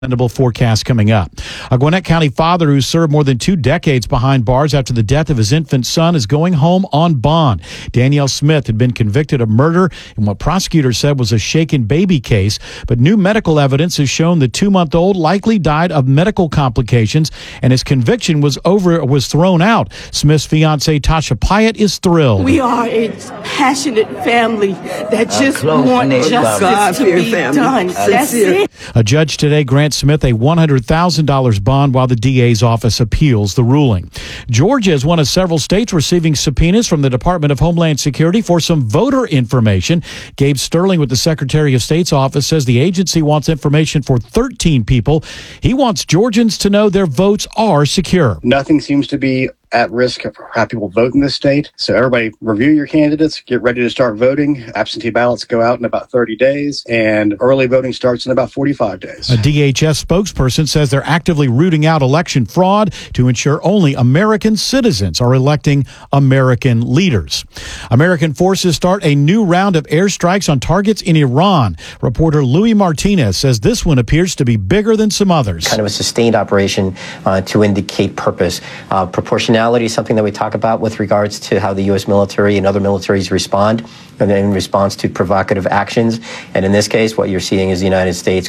Forecast coming up. A Gwinnett County father who served more than 2 decades behind bars after the death of his infant son is going home on bond. Danielle Smith had been convicted of murder in what prosecutors said was a shaken baby case, but new medical evidence has shown the 2-month-old likely died of medical complications, and his conviction was thrown out. Smith's fiancee Tasha Pyatt is thrilled. We are a passionate family that just want justice to be done. That's it. A judge today grants Smith a $100,000 bond while the DA's office appeals the ruling. Georgia is one of several states receiving subpoenas from the Department of Homeland Security for some voter information. Gabe Sterling with the Secretary of State's office says the agency wants information for 13 people. He wants Georgians to know their votes are secure. Nothing seems to be at risk of how people vote in this state. So everybody review your candidates, get ready to start voting. Absentee ballots go out in about 30 days, and early voting starts in about 45 days. A DHS spokesperson says they're actively rooting out election fraud to ensure only American citizens are electing American leaders. American forces start a new round of airstrikes on targets in Iran. Reporter Louis Martinez says this one appears to be bigger than some others. Kind of a sustained operation to indicate purpose. Proportionality is something that we talk about with regards to how the U.S. military and other militaries respond in response to provocative actions. And in this case, what you're seeing is the United States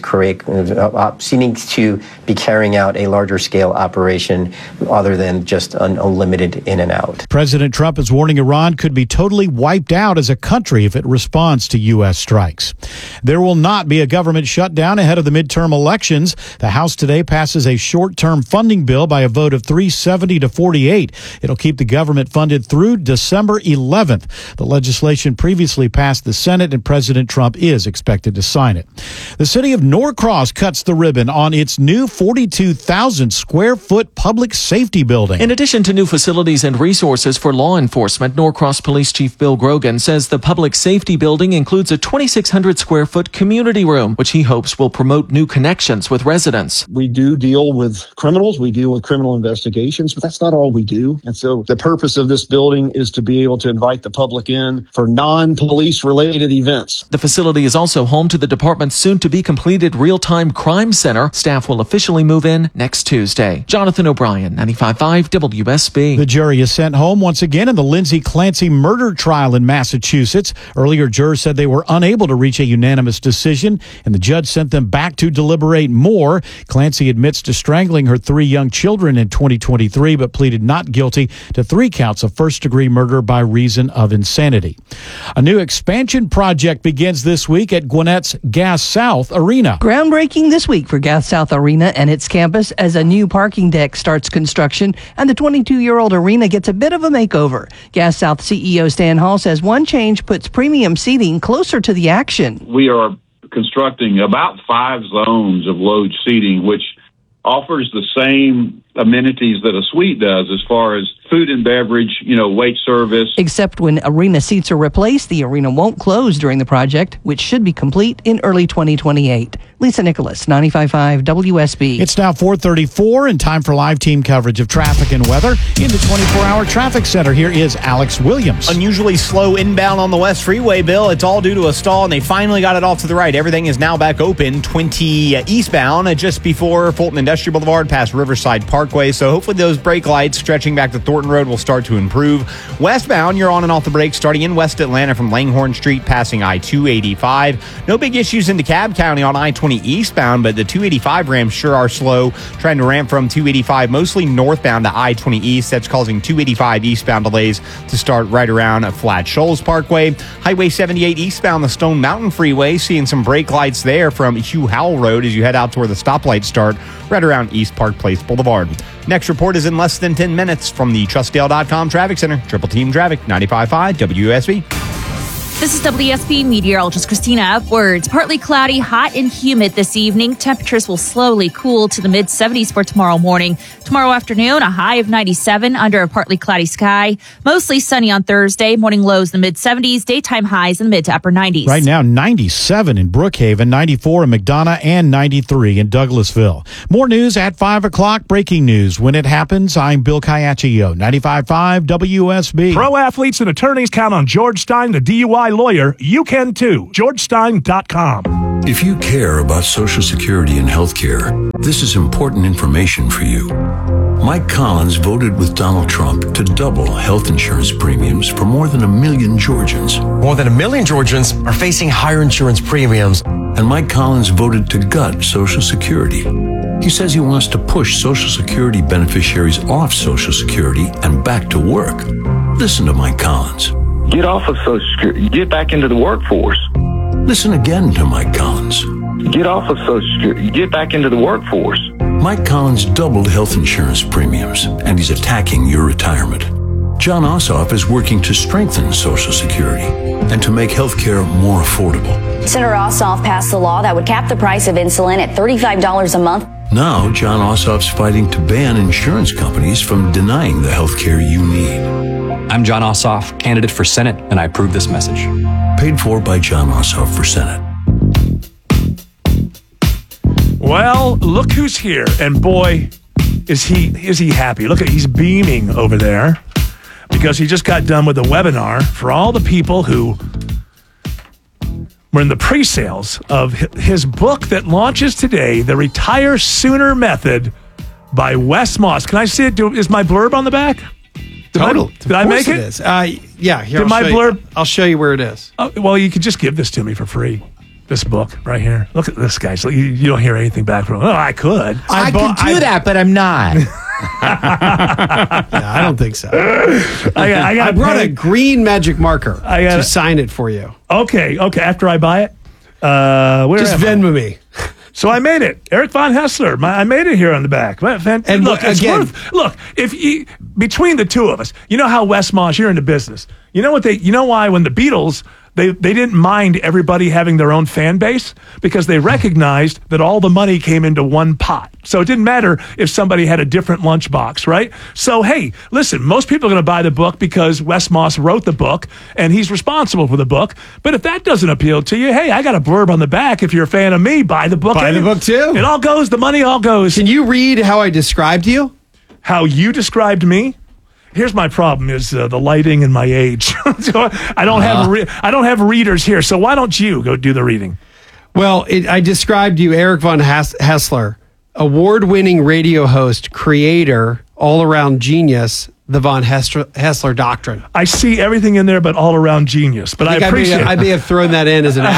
seeming to be carrying out a larger scale operation other than just an unlimited in and out. President Trump is warning Iran could be totally wiped out as a country if it responds to U.S. strikes. There will not be a government shutdown ahead of the midterm elections. The House today passes a short-term funding bill by a vote of 370 to 48. It'll keep the government funded through December 11th. The legislation previously passed the Senate, and President Trump is expected to sign it. The city of Norcross cuts the ribbon on its new 42,000 square foot public safety building. In addition to new facilities and resources for law enforcement, Norcross Police Chief Bill Grogan says the public safety building includes a 2,600 square foot community room, which he hopes will promote new connections with residents. We do deal with criminals. We deal with criminal investigations, but that's not all we do. And so the purpose of this building is to be able to invite the public in for non-police related events. The facility is also home to the department's soon-to-be completed real-time crime center. Staff will officially move in next Tuesday. Jonathan O'Brien, 95.5 WSB. The jury is sent home once again in the Lindsay Clancy murder trial in Massachusetts. Earlier, jurors said they were unable to reach a unanimous decision, and the judge sent them back to deliberate more. Clancy admits to strangling her 3 young children in 2023, but pleaded not guilty to 3 counts of first-degree murder by reason of insanity. A new expansion project begins this week at Gwinnett's Gas South Arena. Groundbreaking this week for Gas South Arena and its campus as a new parking deck starts construction, and the 22-year-old arena gets a bit of a makeover. Gas South CEO Stan Hall says one change puts premium seating closer to the action. We are constructing about 5 zones of load seating, which offers the same amenities that a suite does as far as food and beverage, wait service. Except when arena seats are replaced, the arena won't close during the project, which should be complete in early 2028. Lisa Nicholas, 95.5 WSB. It's now 4:34 and time for live team coverage of traffic and weather. In the 24-hour traffic center, here is Alex Williams. Unusually slow inbound on the West Freeway, Bill. It's all due to a stall, and they finally got it off to the right. Everything is now back open. 20 eastbound, just before Fulton Industrial Boulevard, past Riverside Parkway. So hopefully those brake lights stretching back to Thornton Road will start to improve. Westbound, you're on and off the brakes starting in West Atlanta from Langhorne Street, passing I-285. No big issues in DeKalb County on I-20 eastbound, but the 285 ramps sure are slow. Trying to ramp from 285 mostly northbound to I-20 east. That's causing 285 eastbound delays to start right around Flat Shoals Parkway. Highway 78 eastbound, the Stone Mountain Freeway, seeing some brake lights there from Hugh Howell Road as you head out to where the stoplights start, right around East Park Place Boulevard. Next report is in less than 10 minutes from the TrustDale.com Traffic Center. Triple Team Traffic, 95.5 WSB. This is WSB meteorologist Christina Upwards. Partly cloudy, hot and humid this evening. Temperatures will slowly cool to the mid-70s for tomorrow morning. Tomorrow afternoon, a high of 97 under a partly cloudy sky. Mostly sunny on Thursday. Morning lows in the mid-70s. Daytime highs in the mid to upper 90s. Right now, 97 in Brookhaven, 94 in McDonough, and 93 in Douglasville. More news at 5 o'clock. Breaking news. When it happens, I'm Bill Caiaccio, 95.5 WSB. Pro athletes and attorneys count on George Stein, the DUI lawyer. You can too. GeorgeStein.com. If you care about Social Security and healthcare, this is important information for you. Mike Collins voted with Donald Trump to double health insurance premiums for more than 1 million Georgians. More than 1 million Georgians are facing higher insurance premiums. And Mike Collins voted to gut Social Security. He says he wants to push Social Security beneficiaries off Social Security and back to work. Listen to Mike Collins. Get off of Social Security. Get back into the workforce. Listen again to Mike Collins. Get off of Social Security. Get back into the workforce. Mike Collins doubled health insurance premiums, and he's attacking your retirement. John Ossoff is working to strengthen Social Security and to make health care more affordable. Senator Ossoff passed a law that would cap the price of insulin at $35 a month. Now, John Ossoff's fighting to ban insurance companies from denying the health care you need. I'm John Ossoff, candidate for Senate, and I approve this message. Paid for by John Ossoff for Senate. Well, look who's here, and boy, is he happy. Look, he's beaming over there because he just got done with a webinar for all the people who were in the pre-sales of his book that launches today, The Retire Sooner Method by Wes Moss. Can I see it? Is my blurb on the back? Did I make it? Is. Yeah. Here, I'll show you where it is. Oh, well, you could just give this to me for free. This book right here. Look at this guy. So you don't hear anything back from him. Oh, I could. I could do that, but I'm not. I don't think so. I brought a green magic marker to sign it for you. Okay. After I buy it, just Venmo me. So I made it. Eric Von Haessler. I made it here on the back. And look, again, if between the two of us, you know how Wes Moss, you're into business. You know why when the Beatles, they didn't mind everybody having their own fan base because they recognized that all the money came into one pot. So it didn't matter if somebody had a different lunchbox, right? So, hey, listen, most people are going to buy the book because Wes Moss wrote the book and he's responsible for the book. But if that doesn't appeal to you, hey, I got a blurb on the back. If you're a fan of me, buy the book. Buy the book too. It all goes, the money all goes. Can you read how I described you? How you described me? Here's my problem: is the lighting and my age. So I don't have readers here. So why don't you go do the reading? Well, I described you, Eric Von Haessler, award-winning radio host, creator, all-around genius, the Von Haessler Doctrine. I see everything in there, but all-around genius. But I appreciate it. I may have thrown that in as an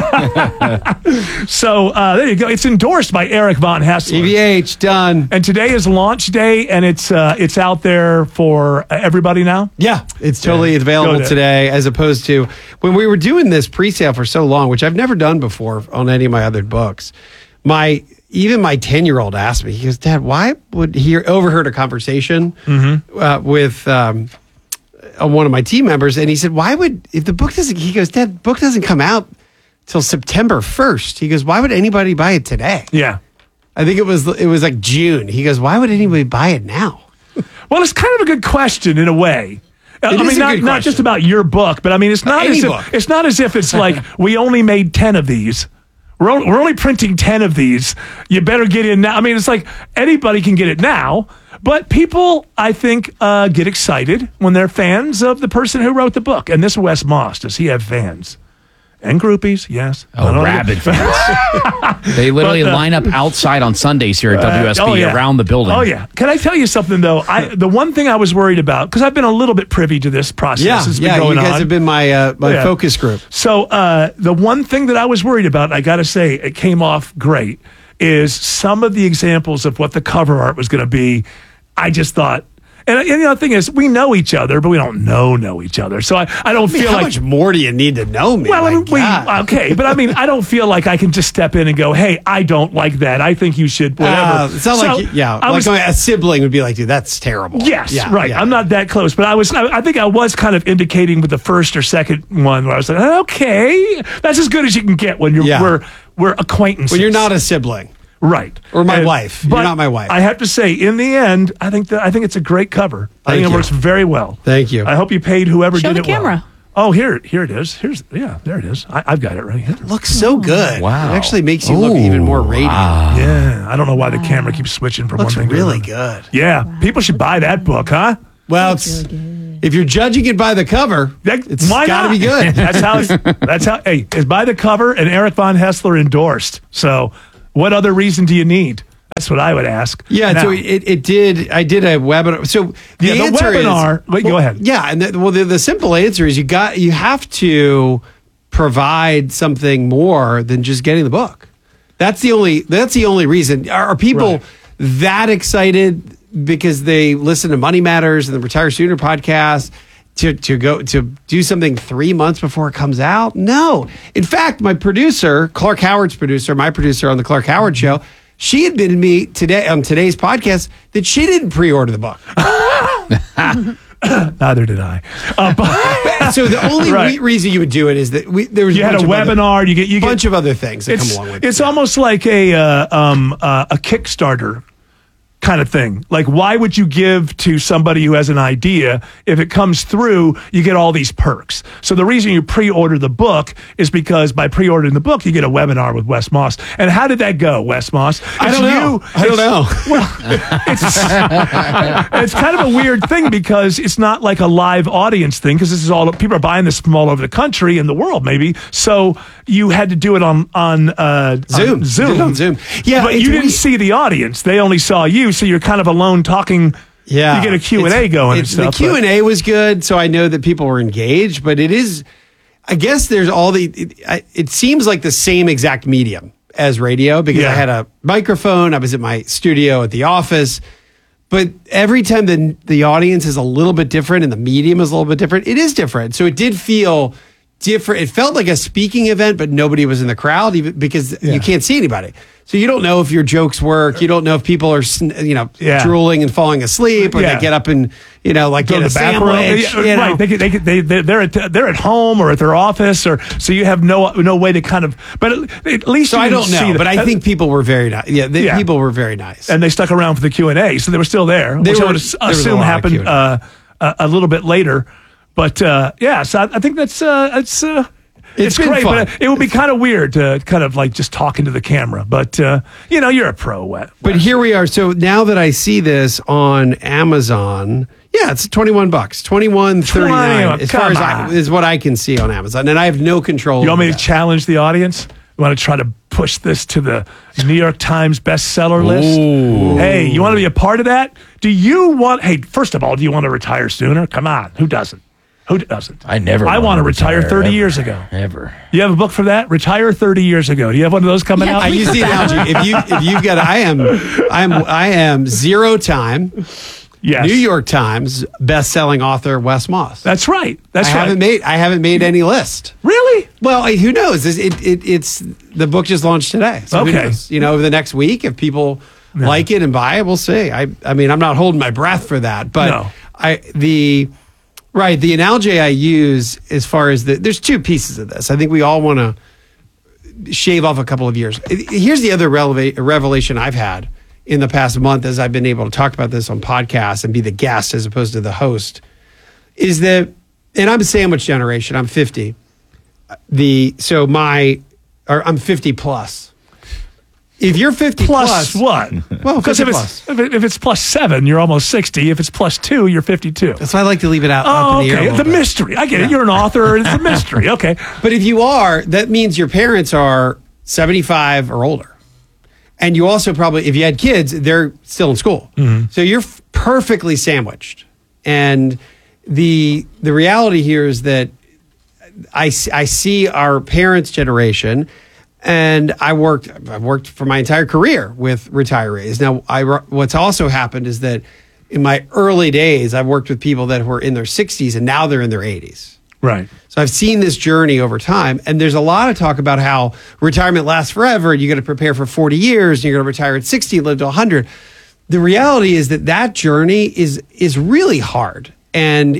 ad. So there you go. It's endorsed by Eric Von Haessler. EVH, done. And today is launch day, and it's out there for everybody now? Yeah, it's totally available today, as opposed to when we were doing this pre-sale for so long, which I've never done before on any of my other books. Even my 10-year-old asked me, he goes, Dad, why would he overheard a conversation with one of my team members, and he said, if the book doesn't, he goes, Dad, book doesn't come out till September 1st. He goes, why would anybody buy it today? Yeah. I think it was like June. He goes, why would anybody buy it now? Well, it's kind of a good question in a way. Not just about your book, but I mean, it's not as if it's like we only made 10 of these. We're only printing 10 of these. You better get in now. I mean, it's like anybody can get it now, but people, I think, get excited when they're fans of the person who wrote the book. And this Wes Moss, does he have fans? And groupies, yes. Rabid fans. They literally line up outside on Sundays here at WSB around the building. Oh, yeah. Can I tell you something, though? The one thing I was worried about, because I've been a little bit privy to this process. It's been going on. You guys have been my focus group. So the one thing that I was worried about, I got to say, it came off great, is some of the examples of what the cover art was going to be. I just thought, and the thing is, we know each other, but we don't know each other. So I don't feel like... How much more do you need to know me? Well, I don't feel like I can just step in and go, hey, I don't like that. I think you should, whatever. It's not a sibling would be like, dude, that's terrible. Yes, right. Yeah. I'm not that close, but I think I was kind of indicating with the first or second one where I was like, okay, that's as good as you can get when we're acquaintances. When you're not a sibling. Right. Or my wife. You're not my wife. I have to say, in the end, I think it's a great cover. I think it works very well. Thank you. I hope you paid whoever did it camera. Well. Oh, here it is. There it is. I've got it right here. It looks so good. Wow. It actually makes you look even more radiant. Wow. Yeah. I don't know why the camera keeps switching from one thing to really another. good. Yeah. People should buy that book, huh? Well, if you're judging it by the cover, it's got to be good. That's how. Hey, it's by the cover, and Eric Von Haessler endorsed. So, what other reason do you need? That's what I would ask. Yeah, now, so it did. I did a webinar. So the answer webinar. Is, go ahead. Yeah, and the simple answer is you have to provide something more than just getting the book. That's the only reason. Are people that excited because they listen to Money Matters and the Retire Sooner podcast to do something 3 months before it comes out? No. In fact, my producer, Clark Howard's producer, my producer on the Clark Howard Show, she admitted to me today on today's podcast that she didn't pre-order the book. Neither did I. So the only reason you would do it is that there was you had a webinar. You get a bunch of other things that come along with it. It's almost like a Kickstarter kind of thing. Like, why would you give to somebody who has an idea? If it comes through, you get all these perks. So the reason you pre-order the book is because by pre-ordering the book, you get a webinar with Wes Moss. And how did that go, Wes Moss? I don't know. Well, it's kind of a weird thing because it's not like a live audience thing, because this is all people are buying this from all over the country and the world, maybe. So you had to do it on Zoom. On Zoom. Yeah, but you didn't see the audience; they only saw you. So you're kind of alone talking. Yeah, you get a Q&A going and stuff. The Q&A was good, so I know that people were engaged. But it is, I guess, there's it seems like the same exact medium as radio, because I had a microphone. I was at my studio at the office. But every time the audience is a little bit different and the medium is a little bit different, it is different. So it did feel different. It felt like a speaking event, but nobody was in the crowd, even because you can't see anybody. So you don't know if your jokes work. You don't know if people are, drooling and falling asleep, or they get up and, like go get to a the bathroom. sandwich. Right. They're at home or at their office, or so you have no way to kind of. But at least so I don't know. But I think people were very nice. People were very nice, and they stuck around for the Q&A, so they were still there. Which I would assume happened a little bit later. But so I think it's been great, fun. but it would be kind of weird to kind of like just talk into the camera. But you're a pro, Wes. But here we are. So now that I see this on Amazon, it's $21, $21.39 as far as is what I can see on Amazon, and I have no control. You want me to challenge the audience? You want to try to push this to the New York Times bestseller list? Ooh. Hey, you want to be a part of that? First of all, do you want to retire sooner? Come on, who doesn't? Who doesn't? I never. I want to retire 30 years ago. Ever. You have a book for that? Retire 30 years ago. Do you have one of those coming out? I use the analogy. If you've got, I am 0 time. Yes. New York Times best-selling author Wes Moss. That's right. I haven't made any list. Really? Well, who knows? It's the book just launched today. So who knows? Over the next week, if people like it and buy it, we'll see. I mean, I'm not holding my breath for that, but the analogy I use as far as there's two pieces of this. I think we all want to shave off a couple of years. Here's the other revelation I've had in the past month, as I've been able to talk about this on podcasts and be the guest as opposed to the host, is that, and I'm a sandwich generation, I'm 50. I'm 50 plus. If you're 50 plus what? Well, because if it's plus 7, you're almost 60. If it's plus 2, you're 52. That's why I like to leave it out up in the air. The mystery. I get it. You're an author. It's a mystery. Okay. But if you are, that means your parents are 75 or older. And you also probably, if you had kids, they're still in school. Mm-hmm. So you're perfectly sandwiched. And the reality here is that I see our parents' generation. And I've worked for my entire career with retirees. Now, what's also happened is that in my early days, I've worked with people that were in their 60s and now they're in their 80s. Right. So I've seen this journey over time. And there's a lot of talk about how retirement lasts forever and you're going to prepare for 40 years and you're going to retire at 60 and live to 100. The reality is that journey is really hard. And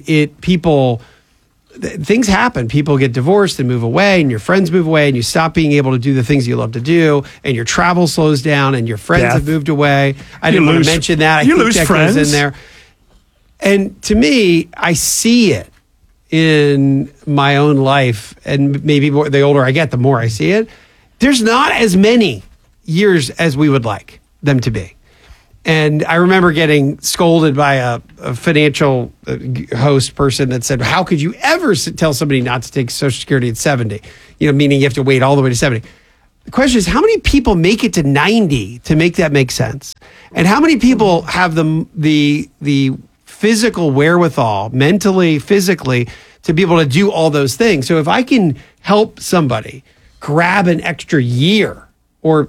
things happen. People get divorced and move away, and your friends move away, and you stop being able to do the things you love to do, and your travel slows down, and your friends have moved away. I didn't want to mention that. I think that goes in there. And to me, I see it in my own life, and maybe the older I get, the more I see it. There's not as many years as we would like them to be. And I remember getting scolded by a financial host person that said, how could you ever tell somebody not to take Social Security at 70? Meaning you have to wait all the way to 70. The question is, how many people make it to 90 to make that make sense? And how many people have the physical wherewithal, mentally, physically, to be able to do all those things? So if I can help somebody grab an extra year or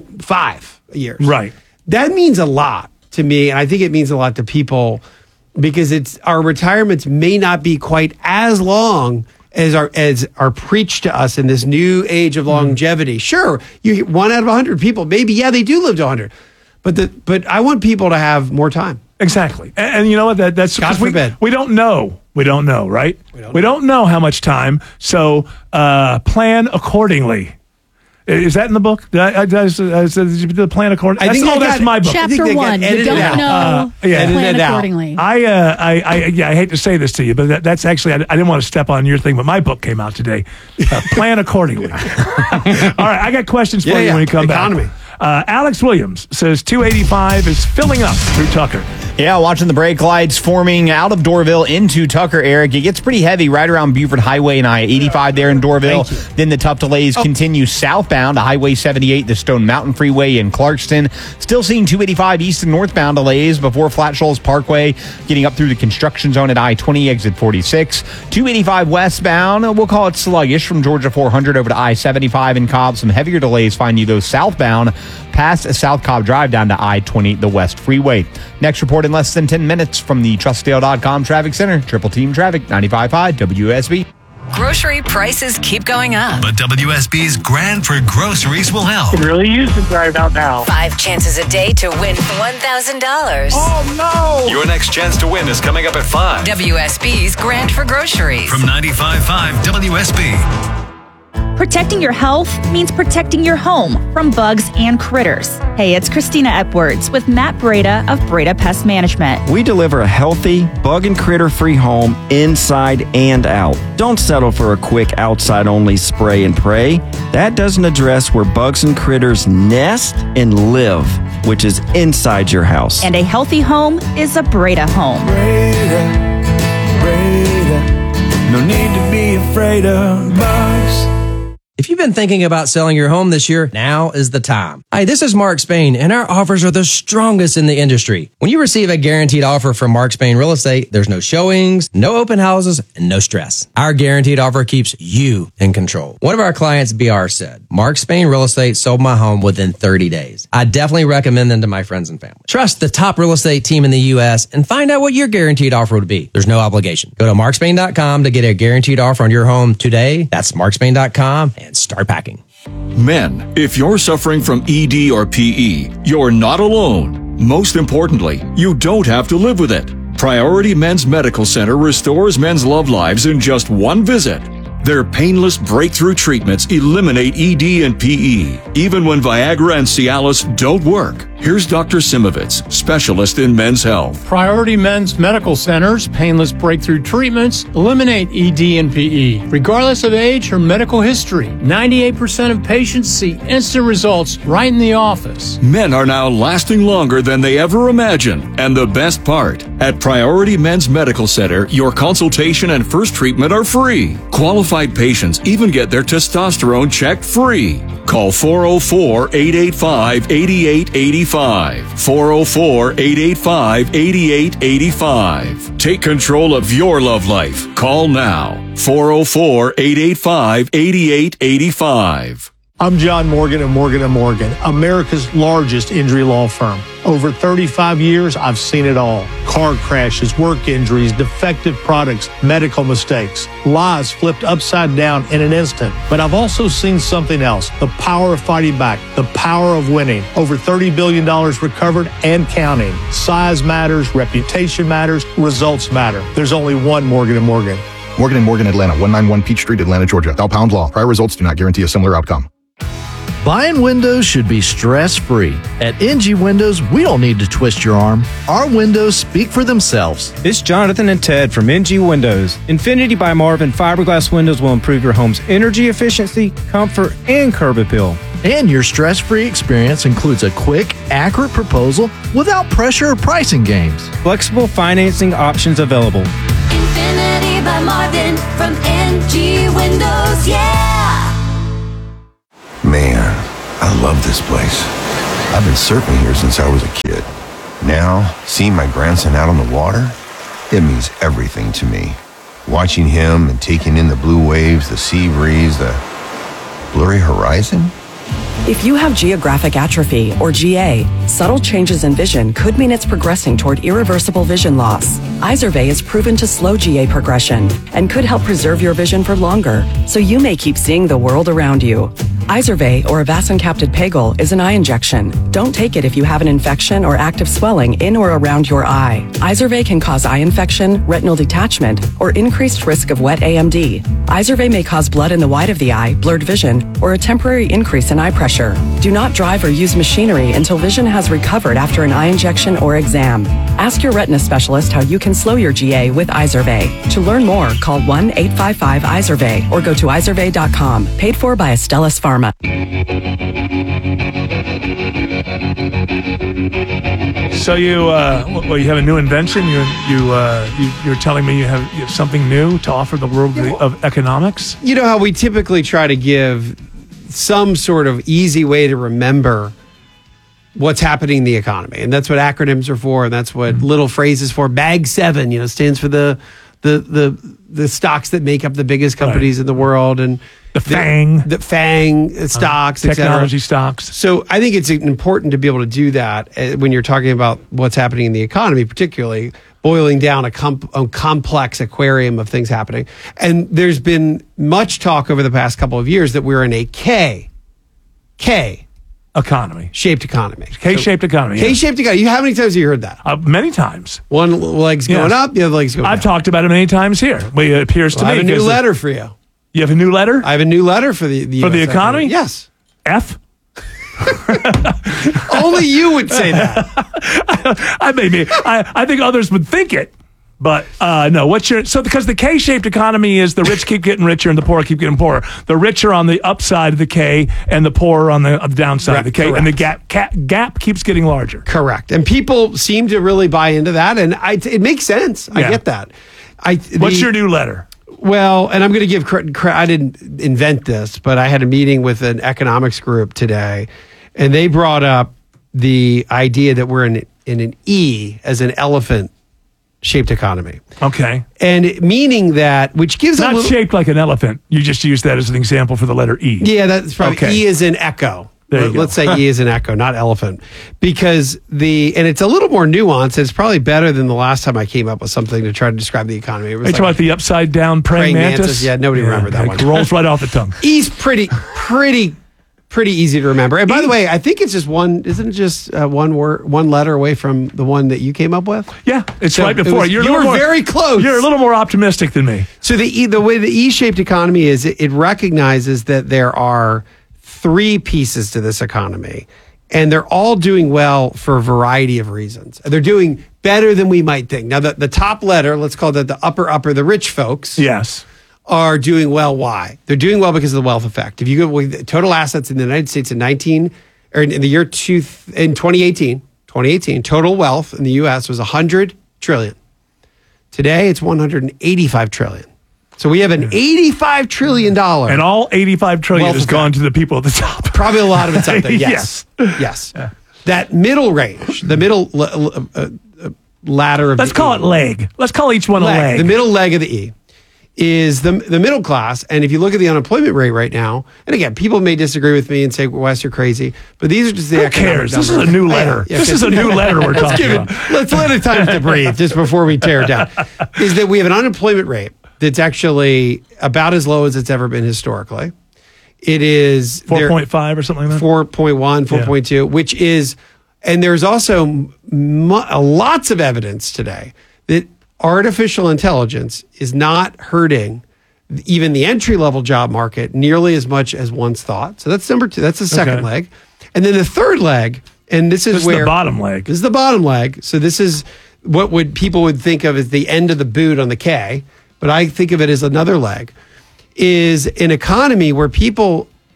5 years, right, that means a lot to me. And I think it means a lot to people because our retirements may not be quite as long as are preached to us in this new age of longevity. Sure, you get 1 out of 100 people, maybe, they do live to 100. But I want people to have more time. Exactly. And you know what? That's God forbid. We don't know. We don't know, right? We don't know how much time. So plan accordingly. Is that in the book? Did you do the plan accordingly? That's my book. Chapter 1. You don't know. Plan accordingly. I hate to say this to you, but that's actually, I didn't want to step on your thing, but my book came out today. Plan accordingly. All right, I got questions for you when you come back. Alex Williams says 285 is filling up through Tucker. Yeah, watching the brake lights forming out of Doraville into Tucker, Eric. It gets pretty heavy right around Buford Highway and I-85 there in Doraville. Then the tough delays continue southbound to Highway 78, the Stone Mountain Freeway in Clarkston. Still seeing 285 east and northbound delays before Flat Shoals Parkway, getting up through the construction zone at I-20, exit 46. 285 westbound, we'll call it sluggish from Georgia 400 over to I-75 in Cobb. Some heavier delays find you though southbound past South Cobb Drive down to I-20, the West Freeway. Next report in less than 10 minutes from the TrustDale.com Traffic Center. Triple Team Traffic, 95.5 WSB. Grocery prices keep going up. But WSB's Grand for Groceries will help. Can really use the drive out now. 5 chances a day to win $1,000. Oh, no! Your next chance to win is coming up at 5. WSB's Grand for Groceries. From 95.5 WSB. Protecting your health means protecting your home from bugs and critters. Hey, it's Christina Epwards with Matt Breda of Breda Pest Management. We deliver a healthy, bug and critter-free home inside and out. Don't settle for a quick outside-only spray and pray. That doesn't address where bugs and critters nest and live, which is inside your house. And a healthy home is a Breda home. Breda, no need to be afraid of bugs. If you've been thinking about selling your home this year, now is the time. Hi, this is Mark Spain, and our offers are the strongest in the industry. When you receive a guaranteed offer from Mark Spain Real Estate, there's no showings, no open houses, and no stress. Our guaranteed offer keeps you in control. One of our clients, BR, said, Mark Spain Real Estate sold my home within 30 days. I definitely recommend them to my friends and family. Trust the top real estate team in the U.S. and find out what your guaranteed offer would be. There's no obligation. Go to markspain.com to get a guaranteed offer on your home today. That's markspain.com and start packing. Men, if you're suffering from ED or PE, you're not alone. Most importantly, you don't have to live with it. Priority Men's Medical Center restores men's love lives in just one visit. Their painless breakthrough treatments eliminate ED and PE, even when Viagra and Cialis don't work. Here's Dr. Simovitz, specialist in men's health. Priority Men's Medical Center's painless breakthrough treatments eliminate ED and PE, regardless of age or medical history. 98% of patients see instant results right in the office. Men are now lasting longer than they ever imagined. And the best part, at Priority Men's Medical Center, your consultation and first treatment are free. Qualified patients even get their testosterone checked free. Call 404-885-8885. 404-885-8885. Take control of your love life. Call now. 404-885-8885. I'm John Morgan of Morgan & Morgan, America's largest injury law firm. Over 35 years, I've seen it all. Car crashes, work injuries, defective products, medical mistakes, lives flipped upside down in an instant. But I've also seen something else, the power of fighting back, the power of winning. Over $30 billion recovered and counting. Size matters, reputation matters, results matter. There's only one Morgan & Morgan. Morgan & Morgan, Atlanta, 191 Peach Street, Atlanta, Georgia. Thou pound law. Prior results do not guarantee a similar outcome. Buying windows should be stress-free. At NG Windows, we don't need to twist your arm. Our windows speak for themselves. It's Jonathan and Ted from NG Windows. Infinity by Marvin fiberglass windows will improve your home's energy efficiency, comfort, and curb appeal. And your stress-free experience includes a quick, accurate proposal without pressure or pricing games. Flexible financing options available. Infinity by Marvin from MG Windows, yeah! Man, I love this place. I've been surfing here since I was a kid. Now, seeing my grandson out on the water, it means everything to me. Watching him and taking in the blue waves, the sea breeze, the blurry horizon. If you have geographic atrophy, or GA, subtle changes in vision could mean it's progressing toward irreversible vision loss. Izervay is proven to slow GA progression and could help preserve your vision for longer, so you may keep seeing the world around you. Izervay, or avacincaptad pegol, is an eye injection. Don't take it if you have an infection or active swelling in or around your eye. Izervay can cause eye infection, retinal detachment, or increased risk of wet AMD. Izervay may cause blood in the white of the eye, blurred vision, or a temporary increase in eye pressure. Do not drive or use machinery until vision has recovered after an eye injection or exam. Ask your retina specialist how you can slow your GA with Izervay. To learn more, call 1-855-IZERVAY or go to izervay.com. Paid for by Astellas Pharma. So you have a new invention. You're telling me you have something new to offer the world of economics. You know how we typically try to give some sort of easy way to remember what's happening in the economy, and that's what acronyms are for, and that's what little phrases for. Bag 7, stands for the stocks that make up the biggest companies in the world, and the FANG stocks, technology stocks. So I think it's important to be able to do that when you're talking about what's happening in the economy, particularly boiling down a complex aquarium of things happening. And there's been much talk over the past couple of years that we're in a K economy. Shaped economy. K-shaped economy. K-shaped economy. How many times have you heard that? Many times. One leg's going up, the other leg's going down. I've talked about it many times here. It appears to me. I have a new letter for you. You have a new letter? I have a new letter for the economy? Yes. F? Only you would say that. I think others would think it. But no, because the K-shaped economy is the rich keep getting richer and the poor keep getting poorer. The rich are on the upside of the K and the poor are on the downside of the K. Correct. And the gap keeps getting larger. Correct. And people seem to really buy into that. And it makes sense. I get that. What's your new letter? Well, and I'm going to give credit. I didn't invent this, but I had a meeting with an economics group today, and they brought up the idea that we're in an E as an elephant-shaped economy. Okay. And meaning that, which gives not shaped like an elephant. You just used that as an example for the letter E. Yeah, that's probably okay. E is in echo. Let's say E is an echo, not elephant. Because and it's a little more nuanced. It's probably better than the last time I came up with something to try to describe the economy. It was talking about the upside down praying mantis? Yeah, nobody remembered that one. It rolls right off the tongue. E's pretty easy to remember. And by the way, I think it's just isn't it just one letter away from the one that you came up with? Yeah, it's right before. You were very close. You're a little more optimistic than me. So the way the E-shaped economy is, it recognizes that there are three pieces to this economy, and they're all doing well for a variety of reasons. They're doing better than we might think. Now, the top letter, let's call that the upper, the rich folks. Yes. Are doing well. Why? They're doing well because of the wealth effect. If you go with total assets in the United States in 2018, total wealth in the U.S. was 100 trillion. Today, it's 185 trillion. So we have an $85 trillion. And all 85 trillion has gone to the people at the top. Probably a lot of it's up there. Yes. Yes. Yeah. That middle range, the middle ladder of Let's call it leg. Let's call each one a leg. The middle leg of the E is the middle class. And if you look at the unemployment rate right now, and again, people may disagree with me and say, Wes, you're crazy. But these are just the economic numbers. This is a new letter. Yeah, this is a new letter we're talking about. Let's let it time to breathe just before we tear it down. Is that we have an unemployment rate that's actually about as low as it's ever been historically. It is 4.5 or something like that? 4.1, 4.2, which is, and there's also lots of evidence today that artificial intelligence is not hurting even the entry-level job market nearly as much as once thought. So that's number two. That's the second leg. And then the third leg, and this is where the bottom leg. This is the bottom leg. So this is what people would think of as the end of the boot on the K, but I think of it as another leg, is an economy where people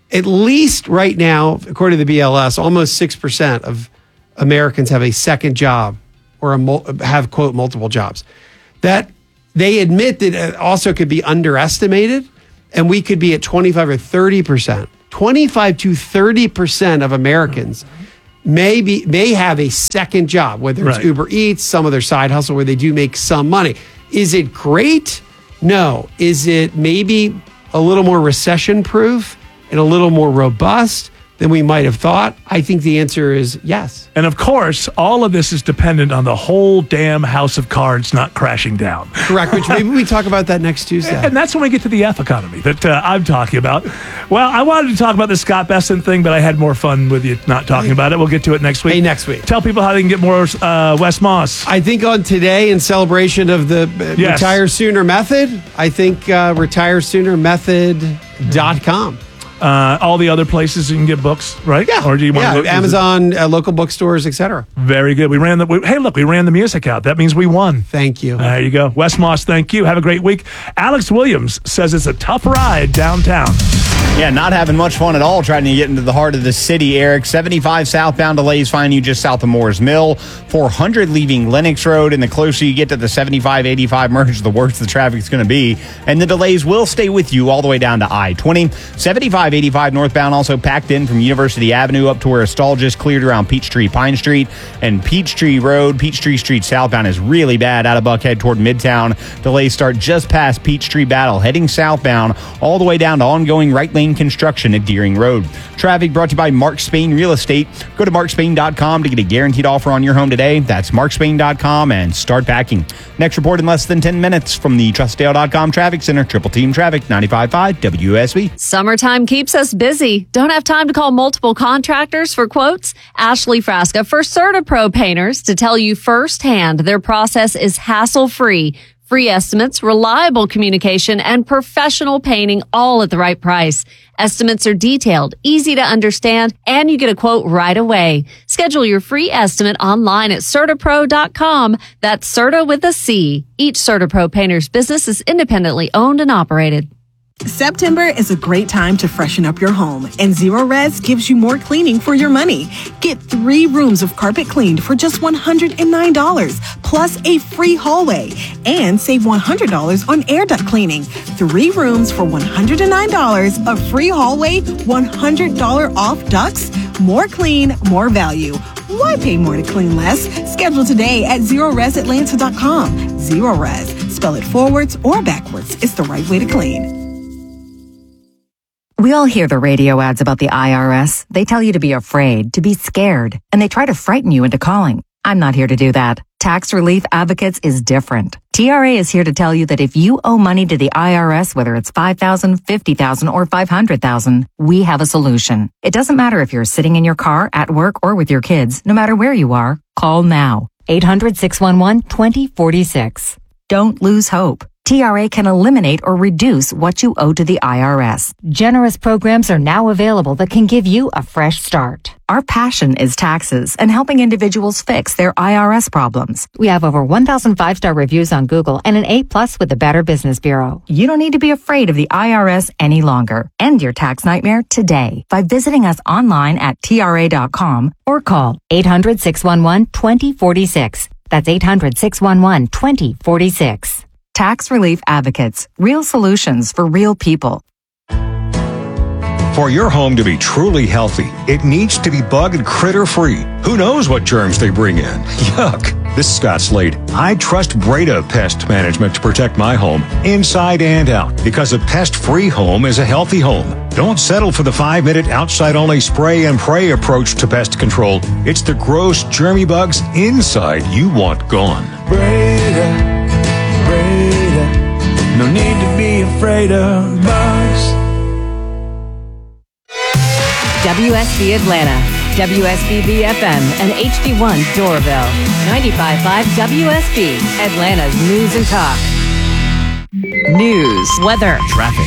at least right now, according to the BLS, almost 6% of Americans have a second job or have, quote, multiple jobs. That they admit that it also could be underestimated, and we could be at 25 or 30%. 25 to 30% of Americans may have a second job, whether it's Uber Eats, some other side hustle where they do make some money. Is it great? No. Is it maybe a little more recession-proof and a little more robust than we might have thought? I think the answer is yes. And of course, all of this is dependent on the whole damn house of cards not crashing down. Correct, which maybe we talk about that next Tuesday. And that's when we get to the F economy that I'm talking about. Well, I wanted to talk about the Scott Besson thing, but I had more fun with you not talking about it. We'll get to it next week. Hey, next week. Tell people how they can get more Wes Moss. I think on today, in celebration of the Retire Sooner Method, I think retiresoonermethod.com. All the other places you can get books, right? Yeah. Or do you want to Amazon, local bookstores, etc. Very good. We ran the music out. That means we won. Thank you. There you go. Wes Moss, thank you. Have a great week. Alex Williams says it's a tough ride downtown. Yeah, not having much fun at all trying to get into the heart of the city, Eric. 75 southbound delays find you just south of Moores Mill. 400 leaving Lenox Road. And the closer you get to the 75-85 merge, the worse the traffic's going to be. And the delays will stay with you all the way down to I-20. 75-85 northbound also packed in from University Avenue up to where a stall just cleared around Peachtree Pine Street. And Peachtree Street southbound is really bad out of Buckhead toward Midtown. Delays start just past Peachtree Battle, heading southbound all the way down to ongoing right lane construction at Deering Road. Traffic brought to you by Mark Spain Real Estate. Go to markspain.com to get a guaranteed offer on your home today. That's markspain.com and start packing. Next report in less than 10 minutes from the Trustdale.com Traffic Center. Triple Team Traffic, 95.5 WSB. Summertime keeps us busy. Don't have time to call multiple contractors for quotes? Ashley Frasca for CertaPro Painters to tell you firsthand their process is hassle-free. Free estimates, reliable communication, and professional painting all at the right price. Estimates are detailed, easy to understand, and you get a quote right away. Schedule your free estimate online at CertaPro.com. That's Certa with a C. Each CertaPro Painter's business is independently owned and operated. September is a great time to freshen up your home, and Zero Res gives you more cleaning for your money. Get 3 rooms of carpet cleaned for just $109, plus a free hallway, and save $100 on air duct cleaning. 3 rooms for $109, a free hallway, $100 off ducts. More clean, more value. Why pay more to clean less? Schedule today at ZeroResAtlanta.com. Zero Res. Spell it forwards or backwards. It's the right way to clean. We all hear the radio ads about the IRS. They tell you to be afraid, to be scared, and they try to frighten you into calling. I'm not here to do that. Tax Relief Advocates is different. TRA is here to tell you that if you owe money to the IRS, whether it's $5,000, $50,000, or $500,000, we have a solution. It doesn't matter if you're sitting in your car, at work, or with your kids. No matter where you are, call now. 800-611-2046. Don't lose hope. TRA can eliminate or reduce what you owe to the IRS. Generous programs are now available that can give you a fresh start. Our passion is taxes and helping individuals fix their IRS problems. We have over 1,000 5-star reviews on Google and an A+ with the Better Business Bureau. You don't need to be afraid of the IRS any longer. End your tax nightmare today by visiting us online at TRA.com or call 800-611-2046. That's 800-611-2046. Tax Relief Advocates. Real solutions for real people. For your home to be truly healthy, it needs to be bug and critter free. Who knows what germs they bring in? Yuck. This is Scott Slade. I trust Breda Pest Management to protect my home inside and out because a pest-free home is a healthy home. Don't settle for the 5-minute outside-only spray and pray approach to pest control. It's the gross germy bugs inside you want gone. Breda. No need to be afraid of bugs. WSB Atlanta, WSB BFM, and HD1 Doraville. 95.5 WSB, Atlanta's News and Talk. News, weather, traffic.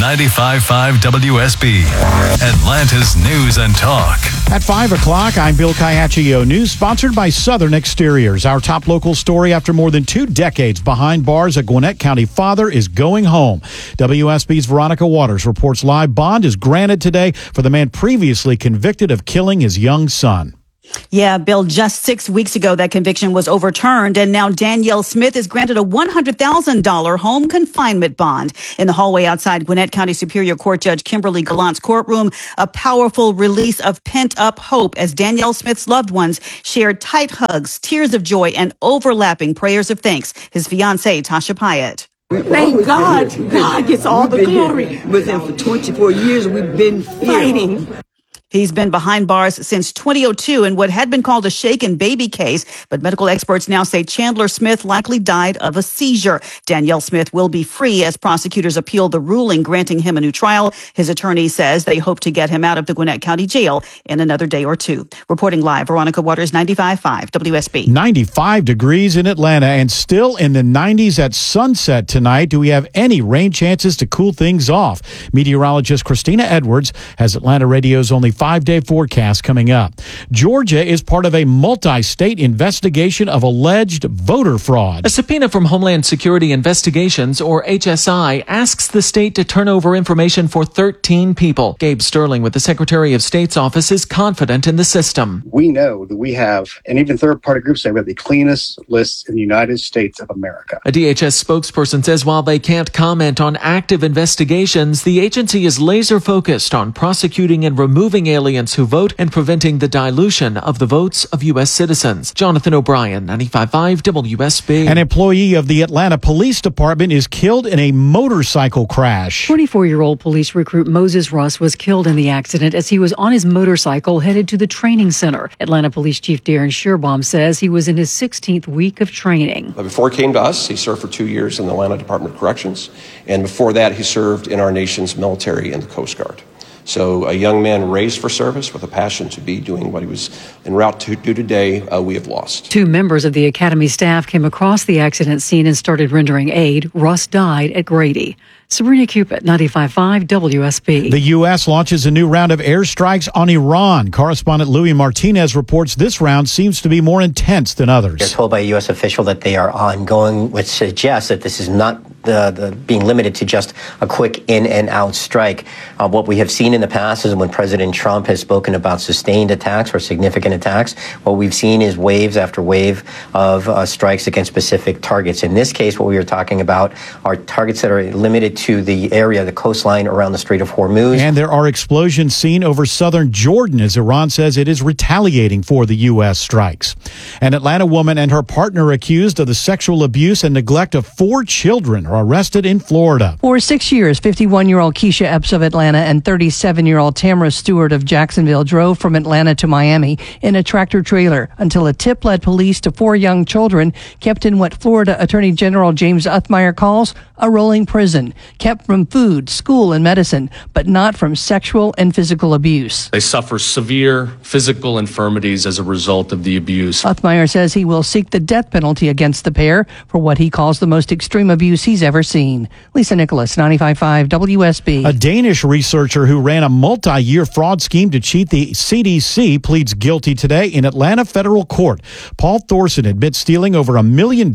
95.5 WSB, Atlanta's News and Talk. At 5 o'clock, I'm Bill Caiaccio. News sponsored by Southern Exteriors. Our top local story: after more than 2 decades behind bars, a Gwinnett County father is going home. WSB's Veronica Waters reports live. Bond is granted today for the man previously convicted of killing his young son. Yeah, Bill, just 6 weeks ago, that conviction was overturned, and now Danielle Smith is granted a $100,000 home confinement bond. In the hallway outside Gwinnett County Superior Court Judge Kimberly Gallant's courtroom, a powerful release of pent-up hope as Danielle Smith's loved ones shared tight hugs, tears of joy, and overlapping prayers of thanks. His fiancée, Tasha Pyatt. Thank God. God gets all the glory. With him for 24 years, we've been fighting. He's been behind bars since 2002 in what had been called a shaken baby case, but medical experts now say Chandler Smith likely died of a seizure. Danielle Smith will be free as prosecutors appeal the ruling granting him a new trial. His attorney says they hope to get him out of the Gwinnett County Jail in another day or two. Reporting live, Veronica Waters, 95.5 WSB. 95 degrees in Atlanta and still in the 90s at sunset tonight. Do we have any rain chances to cool things off? Meteorologist Christina Edwards has Atlanta Radio's only 5-day forecast coming up. Georgia is part of a multi-state investigation of alleged voter fraud. A subpoena from Homeland Security Investigations, or HSI, asks the state to turn over information for 13 people. Gabe Sterling with the Secretary of State's office is confident in the system. We know that we have, and even third-party groups say we have the cleanest lists in the United States of America. A DHS spokesperson says while they can't comment on active investigations, the agency is laser-focused on prosecuting and removing aliens who vote and preventing the dilution of the votes of U.S. citizens. Jonathan O'Brien, 95.5 WSB. An employee of the Atlanta Police Department is killed in a motorcycle crash. 24-year-old police recruit Moses Russ was killed in the accident as he was on his motorcycle headed to the training center. Atlanta Police Chief Darren Shearbaum says he was in his 16th week of training. Before he came to us, he served for 2 years in the Atlanta Department of Corrections, and before that, he served in our nation's military and the Coast Guard. So a young man raised for service with a passion to be doing what he was en route to do today, we have lost. 2 members of the Academy staff came across the accident scene and started rendering aid. Russ died at Grady. Sabrina Cupid, 95.5 WSB. The U.S. launches a new round of airstrikes on Iran. Correspondent Louis Martinez reports this round seems to be more intense than others. They're told by a U.S. official that they are ongoing, which suggests that this is not the being limited to just a quick in and out strike. What we have seen in the past is when President Trump has spoken about sustained attacks or significant attacks, what we've seen is waves after wave of strikes against specific targets. In this case, what we are talking about are targets that are limited to the area, the coastline around the Strait of Hormuz. And there are explosions seen over southern Jordan as Iran says it is retaliating for the U.S. strikes. An Atlanta woman and her partner accused of the sexual abuse and neglect of 4 children are arrested in Florida. For 6 years, 51-year-old Keisha Epps of Atlanta and 37-year-old Tamara Stewart of Jacksonville drove from Atlanta to Miami in a tractor trailer until a tip led police to 4 young children kept in what Florida Attorney General James Uthmeier calls a rolling prison, kept from food, school, and medicine, but not from sexual and physical abuse. They suffer severe physical infirmities as a result of the abuse. Uthmeier says he will seek the death penalty against the pair for what he calls the most extreme abuse he's ever seen. Lisa Nicholas, 95.5 WSB. A Danish researcher who ran a multi-year fraud scheme to cheat the CDC pleads guilty today in Atlanta federal court. Paul Thorson admits stealing over $1 million in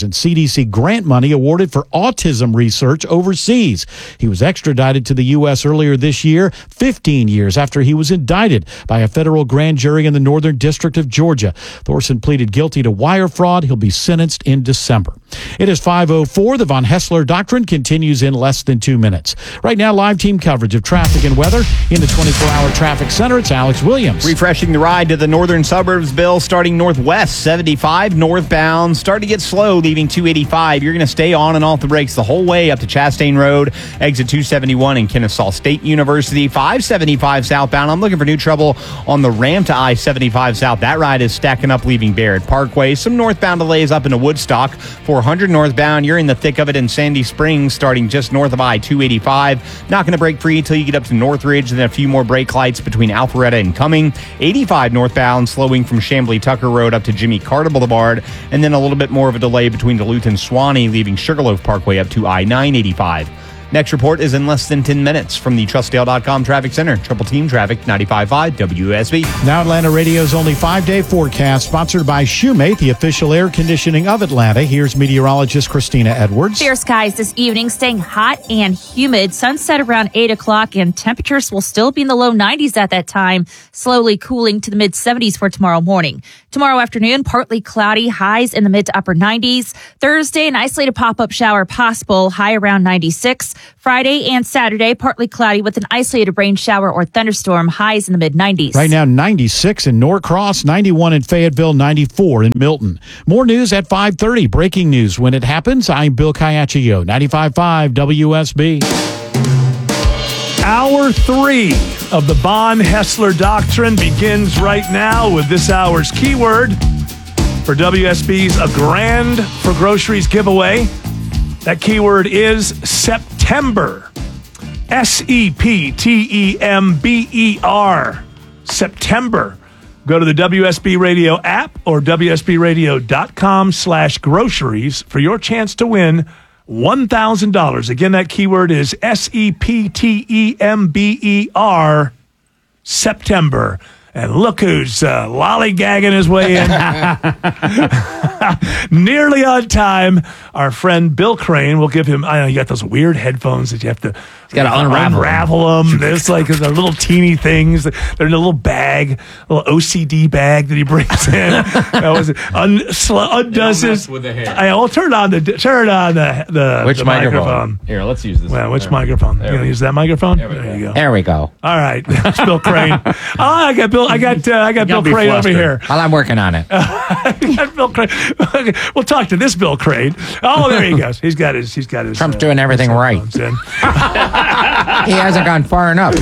CDC grant money awarded for autism research overseas. He was extradited to the U.S. earlier this year, 15 years after he was indicted by a federal grand jury in the Northern District of Georgia. Thorson pleaded guilty to wire fraud. He'll be sentenced in December. It is 5:04. The Von Hessler Doctrine continues in less than 2 minutes. Right now, live team coverage of traffic and weather in the 24-hour traffic center. It's Alex Williams. Refreshing the ride to the northern suburbs, Bill, starting northwest, 75 northbound. Start to get slow, leaving 285. You're going to stay on and off the brakes the whole way up to Chastain Road, exit 271 in Kennesaw State University. 575 southbound. I'm looking for new trouble on the ramp to I-75 south. That ride is stacking up, leaving Barrett Parkway. Some northbound delays up into Woodstock. 400 northbound. You're in the thick of it in Sandy Springs, starting just north of I-285. Not going to break free until you get up to Northridge, and then a few more brake lights between Alpharetta and Cumming. 85 northbound, slowing from Chamblee-Tucker Road up to Jimmy Carter Boulevard, and then a little bit more of a delay between Duluth and Swanee, leaving Sugarloaf Parkway up to I-985. Next report is in less than 10 minutes from the TrustDale.com Traffic Center. Triple Team Traffic, 95.5 WSB. Now Atlanta Radio's only 5-day forecast, sponsored by Shoemate, the official air conditioning of Atlanta. Here's meteorologist Christina Edwards. Clear skies this evening, staying hot and humid. Sunset around 8 o'clock, and temperatures will still be in the low 90s at that time, slowly cooling to the mid-70s for tomorrow morning. Tomorrow afternoon, partly cloudy, highs in the mid to upper 90s. Thursday, an isolated pop-up shower possible, high around 96. Friday and Saturday, partly cloudy with an isolated rain shower or thunderstorm, highs in the mid-90s. Right now, 96 in Norcross, 91 in Fayetteville, 94 in Milton. More news at 5:30. Breaking news when it happens. I'm Bill Caiaccio, 95.5 WSB. Hour 3 of the Bonn-Hessler Doctrine begins right now with this hour's keyword for WSB's A Grand for Groceries giveaway. That keyword is September. SEPTEMBER. September. Go to the WSB Radio app or WSBRadio.com/groceries for your chance to win $1,000. Again, that keyword is SEPTEMBER. September. And look who's lollygagging his way in. Nearly on time. Our friend Bill Crane will give him, I know you got those weird headphones that you have to unravel them. It's like they're little teeny things. They're in a little bag, a little OCD bag that he brings in. Undoes his. With the hair. I'll turn on the Which microphone. Here, let's use this. Well, which microphone? You gonna use that microphone? There you go. There we go. All right, that's Bill Crane. I got Bill Crane over here. While I'm working on it. Bill Crane. Okay, we'll talk to this Bill Crane. Oh, there he goes. He's got his. Trump's doing everything right. He hasn't gone far enough.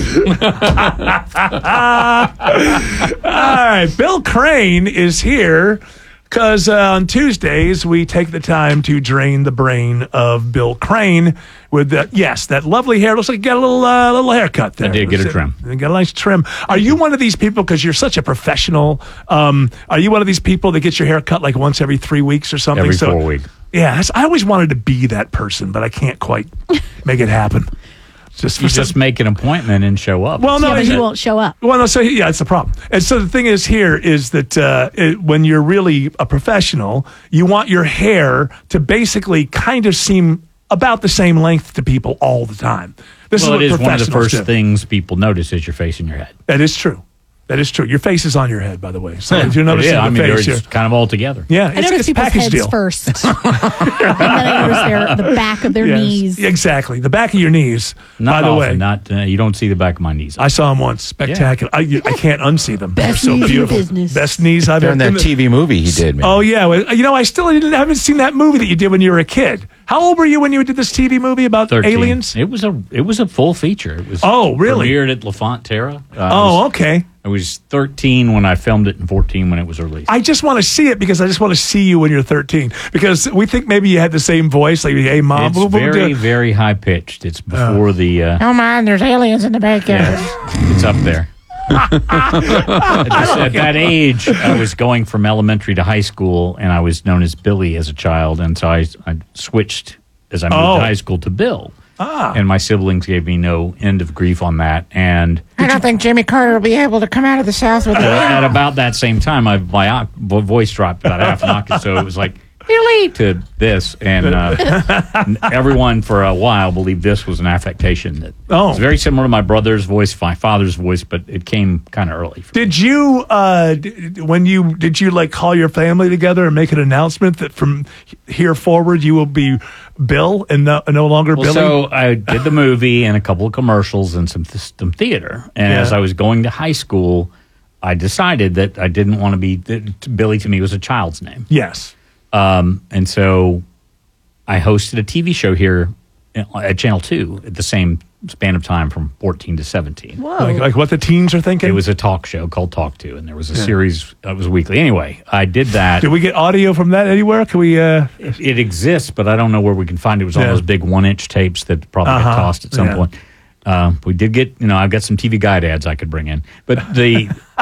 All right, Bill Crane is here because on Tuesdays we take the time to drain the brain of Bill Crane with that lovely hair. Looks like you got a little haircut there. I did get a trim. You got a nice trim. Are you one of these people, because you're such a professional, are you one of these people that gets your hair cut like once every 3 weeks or something? Every 4 weeks. Yeah, I always wanted to be that person, but I can't quite make it happen. Just make an appointment and show up. Well, no, but you won't show up. Well, no, so yeah, it's the problem. And so the thing is here is that when you're really a professional, you want your hair to basically kind of seem about the same length to people all the time. It is one of the first things people notice is your face and your head. That is true. That is true. Your face is on your head, by the way. So if you're noticing the face, it's kind of all together. Yeah, I notice people's heads deal. first, and then I notice the back of their knees. Exactly, the back of your knees. Not by the often, way, you don't see the back of my knees. I saw them once. Spectacular. Yeah. I can't unsee them. Best They're so knees beautiful. in business. Best knees I've During ever. that TV movie he did, man. Oh yeah, I still haven't seen that movie that you did when you were a kid. How old were you when you did this TV movie about 13. aliens? It was a full feature. It was really premiered at L'Enfant Terra. Okay. I was 13 when I filmed it and 14 when it was released. I just want to see it because I just want to see you when you're 13. Because we think maybe you had the same voice, like, hey, Mom. It's very, very high pitched. It's before the. Oh, man, there's aliens in the backyard. Yeah, it's up there. At that age, I was going from elementary to high school, and I was known as Billy as a child, and so I switched as I moved to high school to Bill. And my siblings gave me no end of grief on that. And I don't think Jimmy Carter will be able to come out of the South with at about that same time, my voice dropped about half an octave, so it was like Billy to this, and everyone for a while believed this was an affectation that was very similar to my brother's voice, my father's voice, but it came kind of early. Did you like call your family together and make an announcement that from here forward you will be Bill and no longer Billy? So I did the movie and a couple of commercials and some theater, and as I was going to high school, I decided that I didn't want to be Billy. To me was a child's name. Yes. And so I hosted a TV show here at Channel 2 at the same span of time from 14 to 17. Whoa. Like what the teens are thinking? It was a talk show called Talk 2, and there was a series that was weekly. Anyway, I did that. Did we get audio from that anywhere? Can we? It exists, but I don't know where we can find it. It was all those big 1-inch tapes that probably got tossed at some point. We did get, I've got some TV Guide ads I could bring in. But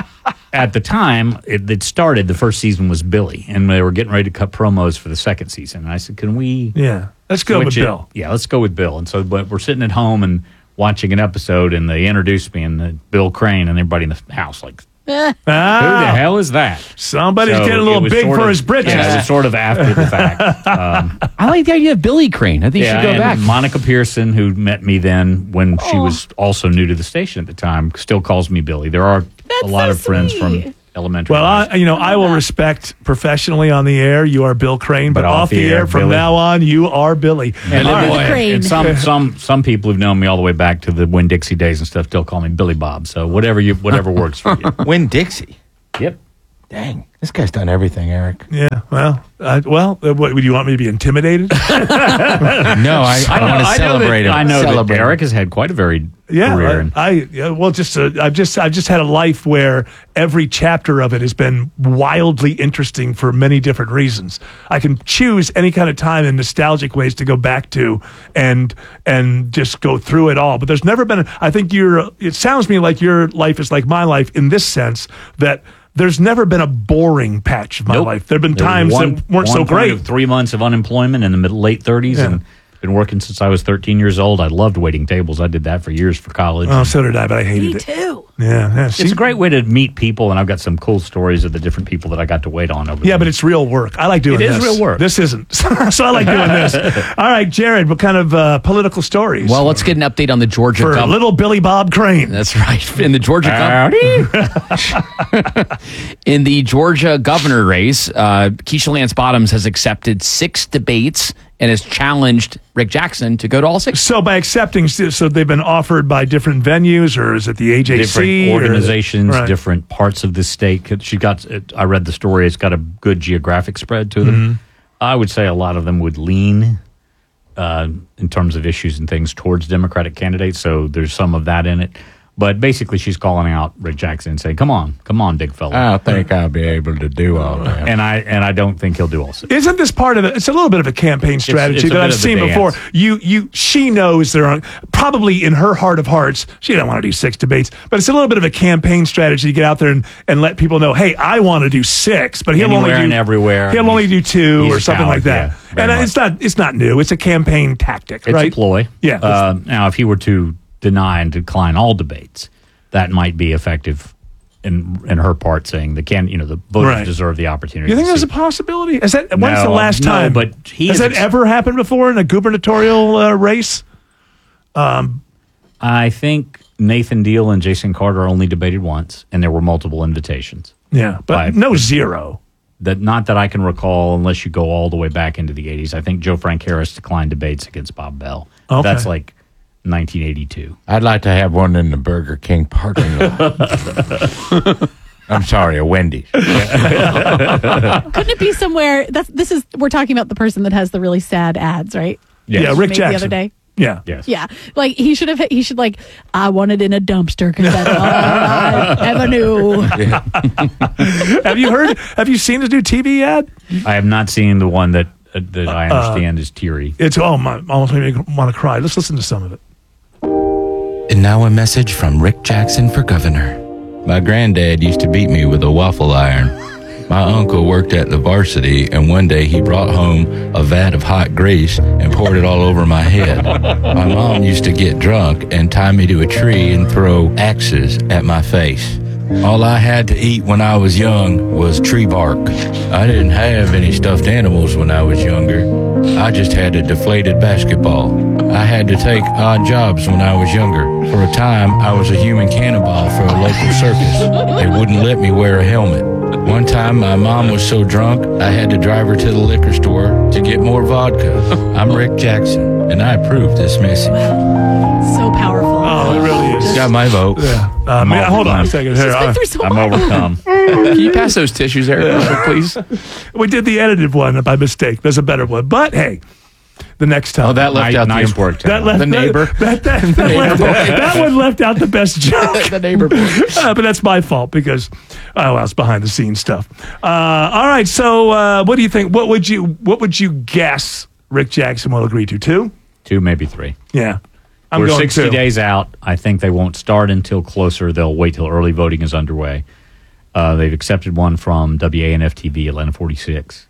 at the time it started, the first season was Billy, and they were getting ready to cut promos for the second season. And I said, can we let's go with Bill. Yeah, let's go with Bill. And so but we're sitting at home and watching an episode, and they introduced me and Bill Crane, and everybody in the house like, who the hell is that? Somebody's getting a little big for his britches. Yeah, it was sort of after the fact. I like the idea of Billy Crane. I think you should go back. Monica Pearson, who met me then when she was also new to the station at the time, still calls me Billy. There are a lot of friends from elementary. Well, I will respect professionally on the air. You are Bill Crane, but off the air from Billy. now on, you are Billy. And some people who've known me all the way back to the Winn-Dixie days and stuff still call me Billy Bob. So whatever works for you. Winn-Dixie. Yep. Dang, this guy's done everything, Eric. Yeah. Well, what would you want me to be intimidated? No, I want to celebrate him. I know that Eric has had quite a varied career. I've just had a life where every chapter of it has been wildly interesting for many different reasons. I can choose any kind of time in nostalgic ways to go back to and just go through it all. But there's never been. I think it sounds to me like your life is like my life in this sense that there's never been a boring patch of my life. There have been times that weren't so great. 3 months of unemployment in the late 30s, and been working since I was 13 years old. I loved waiting tables. I did that for years for college. Oh, so did I, but I hated it. Me too. Yeah. It's a great way to meet people, and I've got some cool stories of the different people that I got to wait on over but it's real work. I like doing this. It is real work. This isn't. So I like doing this. All right, Jared, what kind of political stories? Well, let's get an update on the Georgia for little Billy Bob Crane. That's right. In the Georgia in the Georgia governor race, Keisha Lance Bottoms has accepted 6 debates and has challenged Rick Jackson to go to all 6. So by accepting, so they've been offered by different venues, or is it the AJC? Different organizations, different parts of the state. I read the story. It's got a good geographic spread to them. Mm-hmm. I would say a lot of them would lean in terms of issues and things towards Democratic candidates. So there's some of that in it. But basically, she's calling out Rick Jackson and saying, "Come on, big fella." I don't think I'll be able to do all that, and I don't think he'll do all 6. Isn't this part of it? It's a little bit of a campaign strategy that I've seen before. She knows there are probably in her heart of hearts she don't want to do 6 debates, but it's a little bit of a campaign strategy to get out there and let people know, hey, I want to do 6, but he'll only do everywhere. He'll only do 2 or something like that. Yeah, and it's not new. It's a campaign tactic, it's right? It's a ploy. Yeah. Now, if he were to deny and decline all debates, that might be effective in her part, saying the voters deserve the opportunity. You think there's a possibility? When's the last time? But has that ever happened before in a gubernatorial race? I think Nathan Deal and Jason Carter only debated once, and there were multiple invitations. Yeah, but no 0. Not that I can recall, unless you go all the way back into the 80s. I think Joe Frank Harris declined debates against Bob Bell. Okay. That's like 1982. I'd like to have one in the Burger King parking lot. I'm sorry, a Wendy's. Couldn't it be somewhere? We're talking about the person that has the really sad ads, right? Yes. Yeah, Rick Jackson. The other day. Yeah. Yes. Yeah. Like he should I want it in a dumpster because that's all I ever knew. Have you seen his new TV ad? I have not seen the one that I understand is teary. It's almost made me want to cry. Let's listen to some of it. And now a message from Rick Jackson for governor. My granddad used to beat me with a waffle iron. My uncle worked at the Varsity, and one day he brought home a vat of hot grease and poured it all over my head. My mom used to get drunk and tie me to a tree and throw axes at my face. All I had to eat when I was young was tree bark. I didn't have any stuffed animals when I was younger. I just had a deflated basketball. I had to take odd jobs when I was younger. For a time, I was a human cannonball for a local circus. They wouldn't let me wear a helmet. One time, my mom was so drunk, I had to drive her to the liquor store to get more vodka. I'm Rick Jackson, and I approve this message. So powerful. Oh, it really is. Got my vote. Yeah. Hold on a second here. I'm overcome. Can you pass those tissues, Eric, please? We did the edited one by mistake. There's a better one. But hey, the next time. Oh, that left out nice work. The neighbor. That one left out the best joke. The neighbor. But that's my fault because it's behind the scenes stuff. All right. So what do you think? What would you guess Rick Jackson will agree to? 2? 2, maybe 3. Yeah. We're 60 days out. I think they won't start until closer. They'll wait till early voting is underway. They've accepted one from WANF TV, Atlanta 46,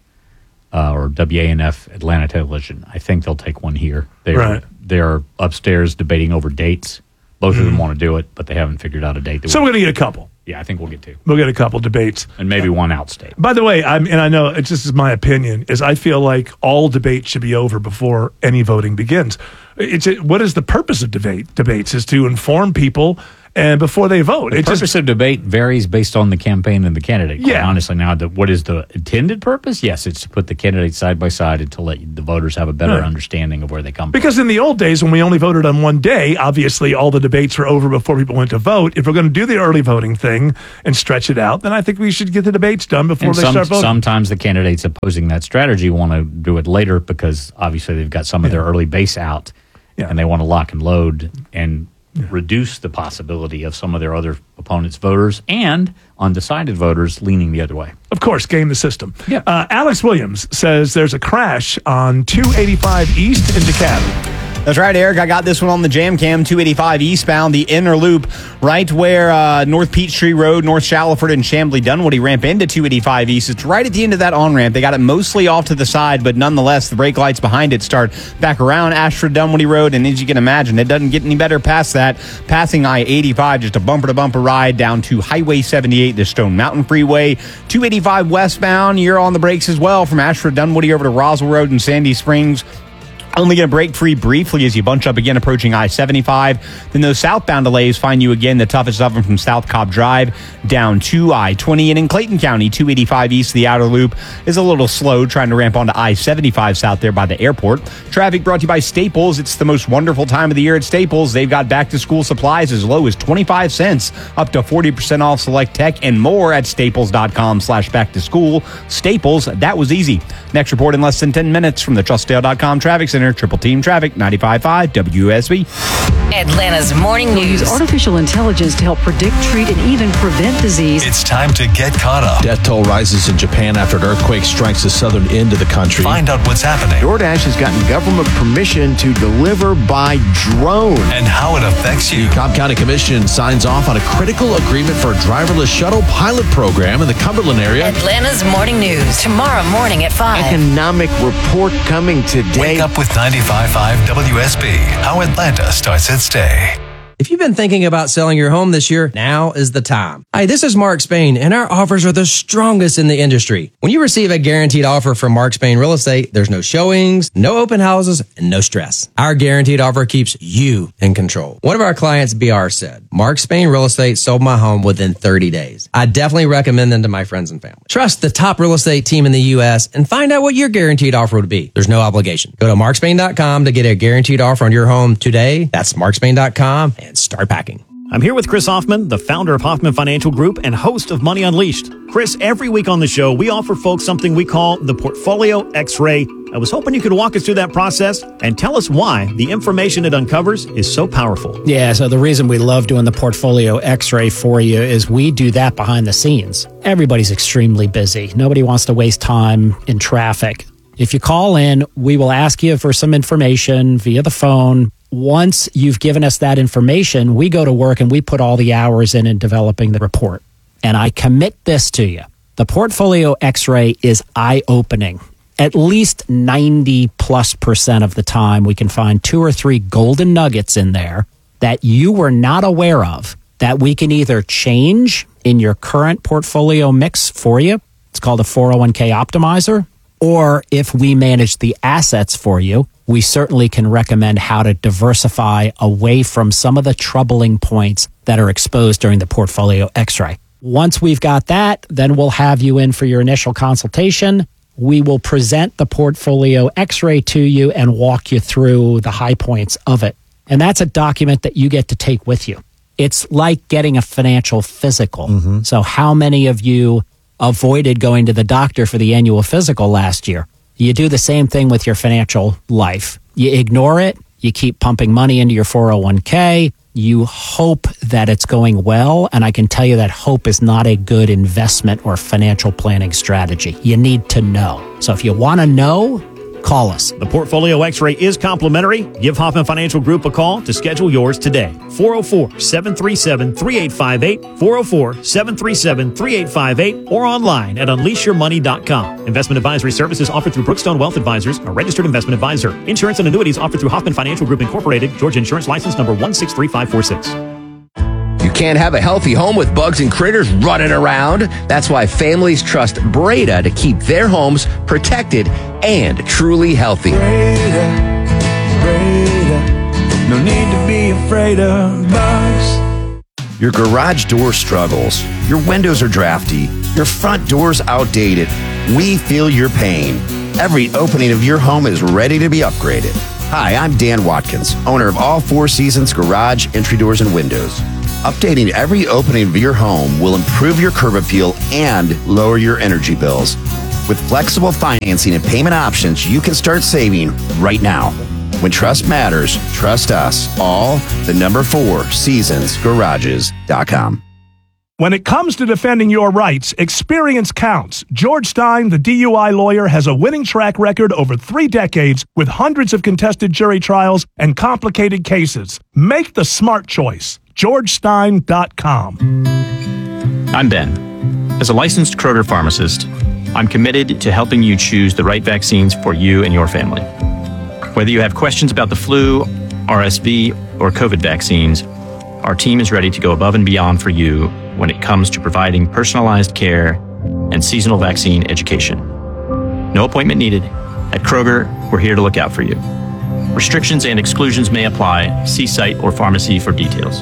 or WANF Atlanta Television. I think they'll take one here. They're upstairs debating over dates. Both of them want to do it, but they haven't figured out a date. So we're going to get a couple. Yeah, I think we'll get two. We'll get a couple debates. And maybe one outstate. By the way, I know it's just my opinion, is I feel like all debates should be over before any voting begins. What is the purpose of debates? Is to inform people and before they vote. The purpose of debate varies based on the campaign and the candidate. Yeah. Honestly, now, what is the intended purpose? Yes, it's to put the candidates side by side and to let the voters have a better understanding of where they come from. Because in the old days, when we only voted on one day, obviously all the debates were over before people went to vote. If we're going to do the early voting thing and stretch it out, then I think we should get the debates done before they start voting. Sometimes the candidates opposing that strategy want to do it later because obviously they've got some of their early base out and they want to lock and load and reduce the possibility of some of their other opponents' voters and undecided voters leaning the other way. Of course, game the system. Alex Williams says there's a crash on 285 East in DeKalb. That's right, Eric. I got this one on the Jam Cam 285 eastbound, the inner loop, right where North Peachtree Road, North Shallowford, and Chamblee Dunwoody ramp into 285 east. It's right at the end of that on-ramp. They got it mostly off to the side, but nonetheless, the brake lights behind it start back around Ashford Dunwoody Road, and as you can imagine, it doesn't get any better past that. Passing I-85, just a bumper-to-bumper ride down to Highway 78, the Stone Mountain Freeway. 285 westbound, you're on the brakes as well from Ashford Dunwoody over to Roswell Road and Sandy Springs. Only going to break free briefly as you bunch up again approaching I-75. Then those southbound delays find you again, the toughest of them from South Cobb Drive down to I-20. And in Clayton County, 285 east of the outer loop is a little slow trying to ramp onto I-75 south there by the airport. Traffic brought to you by Staples. It's the most wonderful time of the year at Staples. They've got back-to-school supplies as low as 25 cents, up to 40% off select tech and more at staples.com/back-to-school. Staples, that was easy. Next report in less than 10 minutes from the TrustDale.com Traffic Center. Triple Team Traffic, 95.5 WSB. Atlanta's Morning News. Use artificial intelligence to help predict, treat, and even prevent disease. It's time to get caught up. Death toll rises in Japan after an earthquake strikes the southern end of the country. Find out what's happening. DoorDash has gotten government permission to deliver by drone. And how it affects you. The Cobb County Commission signs off on a critical agreement for a driverless shuttle pilot program in the Cumberland area. Atlanta's Morning News. Tomorrow morning at 5. Economic report coming today. Wake up with 95.5 WSB. How Atlanta starts its day. If you've been thinking about selling your home this year, now is the time. Hi, this is Mark Spain, and our offers are the strongest in the industry. When you receive a guaranteed offer from Mark Spain Real Estate, there's no showings, no open houses, and no stress. Our guaranteed offer keeps you in control. One of our clients, BR, said, Mark Spain Real Estate sold my home within 30 days. I definitely recommend them to my friends and family. Trust the top real estate team in the U.S. and find out what your guaranteed offer would be. There's no obligation. Go to markspain.com to get a guaranteed offer on your home today. That's markspain.com. And start packing. I'm here with Chris Hoffman, the founder of Hoffman Financial Group and host of Money Unleashed. Chris, every week on the show, we offer folks something we call the Portfolio X-Ray. I was hoping you could walk us through that process and tell us why the information it uncovers is so powerful. Yeah, so the reason we love doing the Portfolio X-Ray for you is we do that behind the scenes. Everybody's extremely busy. Nobody wants to waste time in traffic. If you call in, we will ask you for some information via the phone. Once you've given us that information, we go to work and we put all the hours in developing the report. And I commit this to you. The Portfolio X-Ray is eye-opening. At least 90+% of the time, we can find 2 or 3 golden nuggets in there that you were not aware of that we can either change in your current portfolio mix for you. It's called a 401k optimizer. Or if we manage the assets for you, we certainly can recommend how to diversify away from some of the troubling points that are exposed during the Portfolio X-ray. Once we've got that, then we'll have you in for your initial consultation. We will present the Portfolio X-ray to you and walk you through the high points of it. And that's a document that you get to take with you. It's like getting a financial physical. Mm-hmm. So how many of you avoided going to the doctor for the annual physical last year? You do the same thing with your financial life. You ignore it. You keep pumping money into your 401k. You hope that it's going well. And I can tell you that hope is not a good investment or financial planning strategy. You need to know. So if you want to know, call us. The Portfolio X-ray is complimentary. Give Hoffman Financial Group a call to schedule yours today. 404-737-3858, 404-737-3858, or online at unleashyourmoney.com. Investment advisory services offered through Brookstone Wealth Advisors, a registered investment advisor. Insurance and annuities offered through Hoffman Financial Group Incorporated, Georgia Insurance License number 163546. You can't have a healthy home with bugs and critters running around. That's why families trust Breda to keep their homes protected and truly healthy. Breda, no need to be afraid of bugs. Your garage door struggles. Your windows are drafty. Your front door's outdated. We feel your pain. Every opening of your home is ready to be upgraded. Hi, I'm Dan Watkins, owner of All Four Seasons Garage Entry Doors and Windows. Updating every opening of your home will improve your curb appeal and lower your energy bills. With flexible financing and payment options, you can start saving right now. When trust matters, trust us. All the number 4 seasonsgarages.com. When it comes to defending your rights, experience counts. George Stein, the DUI lawyer, has a winning track record over 3 decades with hundreds of contested jury trials and complicated cases. Make the smart choice. GeorgeStein.com. I'm Ben. As a licensed Kroger pharmacist, I'm committed to helping you choose the right vaccines for you and your family. Whether you have questions about the flu, RSV, or COVID vaccines, our team is ready to go above and beyond for you when it comes to providing personalized care and seasonal vaccine education. No appointment needed. At Kroger, we're here to look out for you. Restrictions and exclusions may apply. See site or pharmacy for details.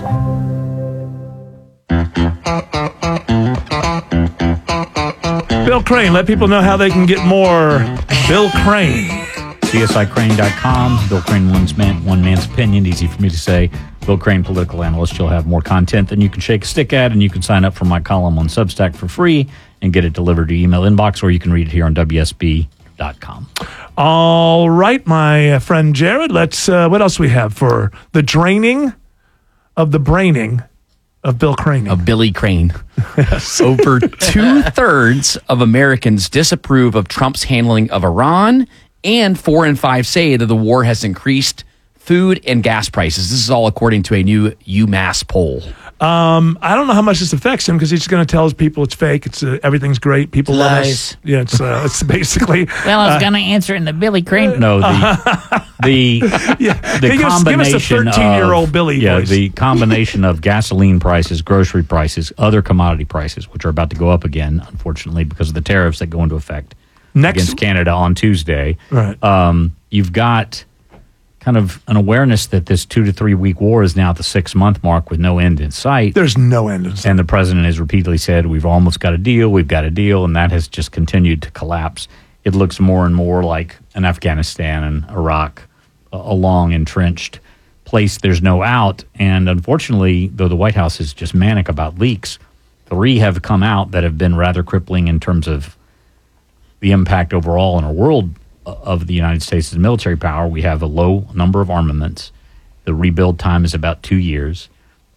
Bill Crane, let people know how they can get more Bill Crane. CSICrane.com. Bill Crane, one man's opinion. Easy for me to say. Bill Crane, political analyst. You'll have more content than you can shake a stick at, and you can sign up for my column on Substack for free and get it delivered to your email inbox, or you can read it here on WSB.com. All right, my friend Jared, let's, what else we have for the draining of the braining of Bill Crane? Of Billy Crane. Over 2/3 of Americans disapprove of Trump's handling of Iran, and 4 in 5 say that the war has increased food and gas prices. This is all according to a new UMass poll. I don't know how much this affects him because he's going to tell his people it's fake. It's everything's great. People love us. Yeah, it's basically. Well, I was going to answer in the Billy Crane. No, the combination give us a 13-year-old Billy voice. The combination of gasoline prices, grocery prices, other commodity prices, which are about to go up again, unfortunately, because of the tariffs that go into effect against Canada on Tuesday. Right. You've got kind of an awareness that this 2 to 3 week war is now at the 6-month mark with no end in sight. There's no end in sight. And the president has repeatedly said, we've almost got a deal, we've got a deal, and that has just continued to collapse. It looks more and more like an Afghanistan and Iraq, a long entrenched place. There's no out. And unfortunately, though the White House is just manic about leaks, 3 have come out that have been rather crippling in terms of the impact overall in our world of the United States as military power. We have a low number of armaments. The rebuild time is about 2 years.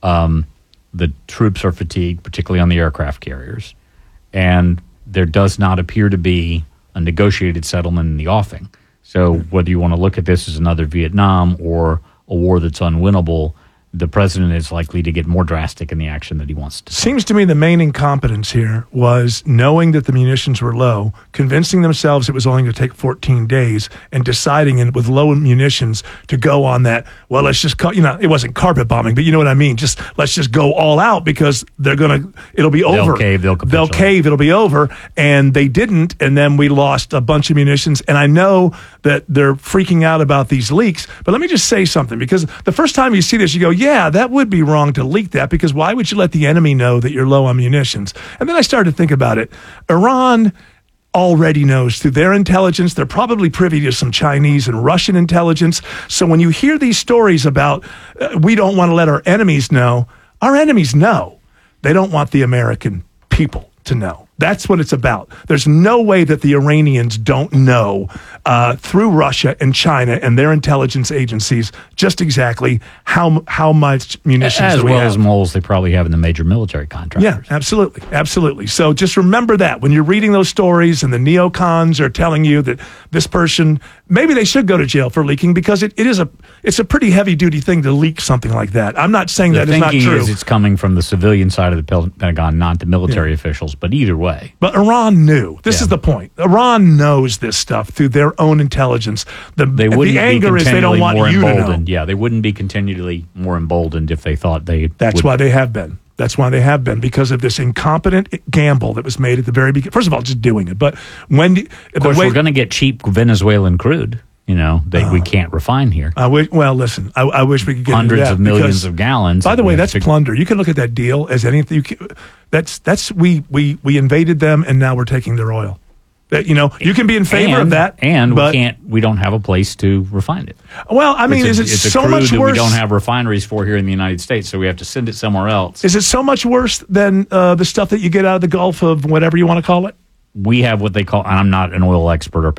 The troops are fatigued, particularly on the aircraft carriers. And there does not appear to be a negotiated settlement in the offing. So whether you want to look at this as another Vietnam or a war that's unwinnable, the president is likely to get more drastic in the action that he wants to. Seems to me the main incompetence here was knowing that the munitions were low, convincing themselves it was only going to take 14 days, and deciding with low munitions to go on that, well, let's just, it wasn't carpet bombing, but you know what I mean? Just, let's just go all out because it'll be over. They'll cave, it'll be over. And they didn't, and then we lost a bunch of munitions. And I know that they're freaking out about these leaks, but let me just say something, because the first time you see this, you go, yeah, that would be wrong to leak that, because why would you let the enemy know that you're low on munitions? And then I started to think about it. Iran already knows through their intelligence. They're probably privy to some Chinese and Russian intelligence. So when you hear these stories about we don't want to let our enemies know, our enemies know. They don't want the American people to know. That's what it's about. There's no way that the Iranians don't know through Russia and China and their intelligence agencies just exactly how much munitions as that we well have. as moles they probably have in the major military contractors. Yeah, absolutely. So just remember that when you're reading those stories and the neocons are telling you that this person, maybe they should go to jail for leaking, because it's a pretty heavy duty thing to leak something like that. I'm not saying that is not thinking true. is it's coming from the civilian side of the Pentagon, not the military officials. But either way, but Iran knew. This is the point. Iran knows this stuff through their own intelligence. The anger is they don't want you to know. Yeah, they wouldn't be continually more emboldened if they thought they. That's why they have been. That's why they have been, because of this incompetent gamble that was made at the very beginning. First of all, just doing it, but when of course we're going to get cheap Venezuelan crude. You know, we can't refine here. Listen, I wish we could get hundreds into that of millions of gallons. By the way, that's plunder. You can look at that deal as anything. We invaded them, and now we're taking their oil. You can be in favor of that, and we don't have a place to refine it. Well, I mean, is it so much worse? We don't have refineries for here in the United States, so we have to send it somewhere else. Is it so much worse than the stuff that you get out of the Gulf of whatever you want to call it? We have what they call, and I'm not an oil expert or